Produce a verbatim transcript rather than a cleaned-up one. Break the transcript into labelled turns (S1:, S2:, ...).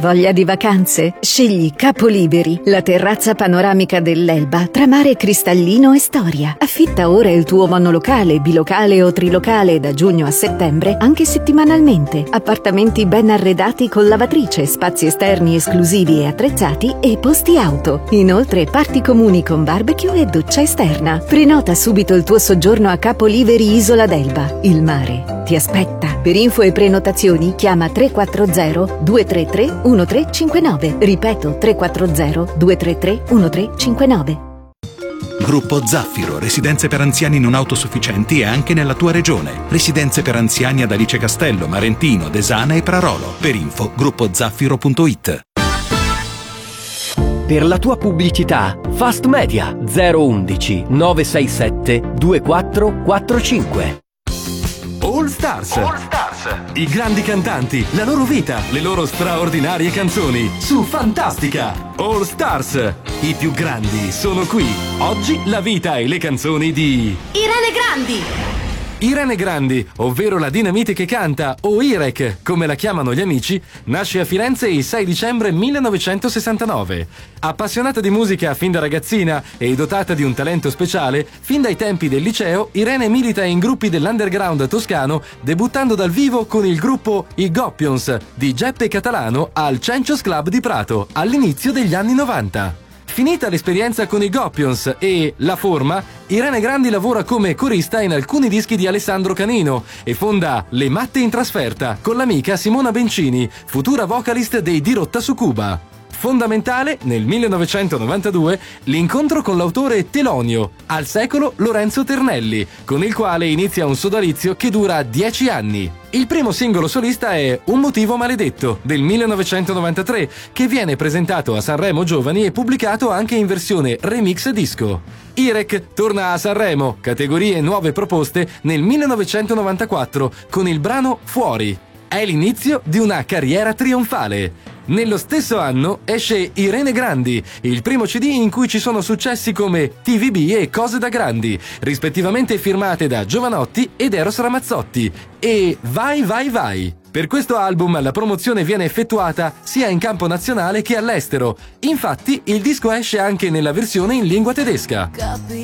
S1: voglia di vacanze? Scegli Capoliberi, la terrazza panoramica dell'Elba tra mare cristallino e storia. Affitta ora il tuo monolocale, bilocale o trilocale da giugno a settembre, anche settimanalmente. Appartamenti ben arredati con lavatrice, spazi esterni esclusivi e attrezzati e posti auto. Inoltre parti comuni con barbecue e doccia esterna. Prenota subito il tuo soggiorno a Capoliberi Isola d'Elba. Il mare ti aspetta. Per info e prenotazioni chiama tre quattro zero due tre tre uno tre cinque nove. Ripeto, tre quattro zero due tre tre uno tre cinque nove.
S2: Gruppo Zaffiro, residenze per anziani non autosufficienti e anche nella tua regione. Residenze per anziani ad Alice Castello, Marentino, Desana e Prarolo. Per info, gruppo zaffiro punto it.
S3: Per la tua pubblicità, Fast Media zero uno uno nove sei sette due quattro quattro cinque.
S4: All Stars. All Stars. I grandi cantanti, la loro vita, le loro straordinarie canzoni su Fantastica. All Stars. I più grandi sono qui. Oggi la vita e le canzoni di
S5: Irene Grandi.
S4: Irene Grandi, ovvero la Dinamite che canta, o Irek, come la chiamano gli amici, nasce a Firenze il sei dicembre millenovecentosessantanove. Appassionata di musica fin da ragazzina e dotata di un talento speciale, fin dai tempi del liceo, Irene milita in gruppi dell'underground toscano, debuttando dal vivo con il gruppo I Goppions di Geppe Catalano al Cencios Club di Prato, all'inizio degli anni novanta. Finita l'esperienza con i Goppions e La Forma, Irene Grandi lavora come corista in alcuni dischi di Alessandro Canino e fonda Le Matte in Trasferta con l'amica Simona Bencini, futura vocalist dei Dirotta su Cuba. Fondamentale, nel millenovecentonovantadue, l'incontro con l'autore Telonio, al secolo Lorenzo Ternelli, con il quale inizia un sodalizio che dura dieci anni. Il primo singolo solista è Un motivo maledetto, del millenovecentonovantatré, che viene presentato a Sanremo Giovani e pubblicato anche in versione remix disco. Irek torna a Sanremo, categorie nuove proposte, nel millenovecentonovantaquattro, con il brano Fuori. È l'inizio di una carriera trionfale. Nello stesso anno esce Irene Grandi, il primo C D in cui ci sono successi come T V B e Cose da Grandi, rispettivamente firmate da Giovanotti ed Eros Ramazzotti, e Vai Vai Vai. Per questo album la promozione viene effettuata sia in campo nazionale che all'estero. Infatti il disco esce anche nella versione in lingua tedesca.